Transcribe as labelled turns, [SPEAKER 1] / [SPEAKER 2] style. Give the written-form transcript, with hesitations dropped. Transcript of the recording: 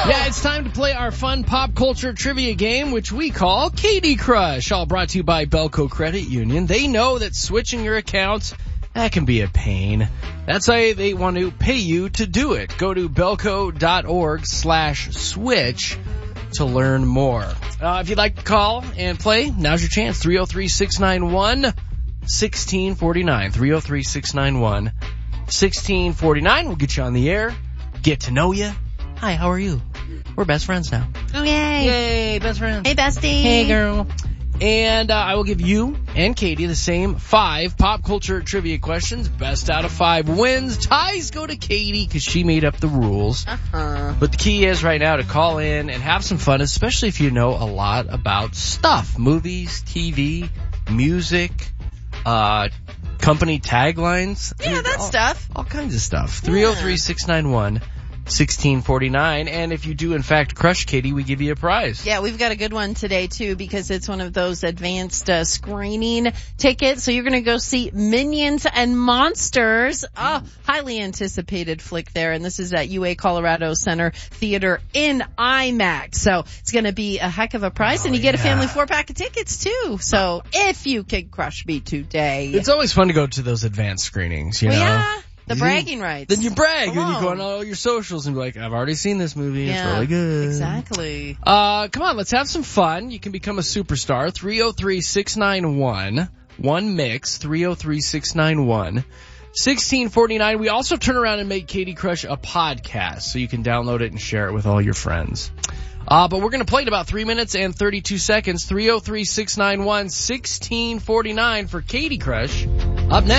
[SPEAKER 1] Yeah, it's time to play our fun pop culture trivia game, which we call Katie Crush. All brought to you by Belco Credit Union. They know that switching your accounts, that can be a pain. That's why they want to pay you to do it. Go to belco.org/switch to learn more. If you'd like to call and play, now's your chance. 303-691-1649. 303-691-1649. We'll get you on the air, get to know you. Hi, how are you? We're best friends now.
[SPEAKER 2] Oh, yay.
[SPEAKER 1] Yay, best friends.
[SPEAKER 2] Hey, bestie.
[SPEAKER 1] Hey, girl. And I will give you and Katie the same 5 pop culture trivia questions. Best out of 5 wins. Ties go to Katie because she made up the rules. But the key is right now to call in and have some fun, especially if you know a lot about stuff. Movies, TV, music, company taglines.
[SPEAKER 2] Yeah, that stuff.
[SPEAKER 1] All kinds of stuff. 303-691-1649. And if you do, in fact, crush Katie, we give you a prize.
[SPEAKER 2] Yeah, we've got a good one today, too, because it's one of those advanced screening tickets. So you're going to go see Minions and Monsters. Oh, highly anticipated flick there. And this is at UA Colorado Center Theater in IMAX. So it's going to be a heck of a prize. And you get a family 4-pack of tickets, too. So if you can crush me today.
[SPEAKER 1] It's always fun to go to those advanced screenings, you know?
[SPEAKER 2] Yeah. The bragging rights.
[SPEAKER 1] Then you brag and you go on all your socials and be like, I've already seen this movie.
[SPEAKER 2] Yeah,
[SPEAKER 1] it's really good.
[SPEAKER 2] Exactly.
[SPEAKER 1] Come on, let's have some fun. You can become a superstar. 303-691. One mix. 303-691-1649. We also turn around and make Katie Crush a podcast so you can download it and share it with all your friends. But we're going to play in about 3 minutes and 32 seconds. 303-691-1649 for Katie Crush. Up next.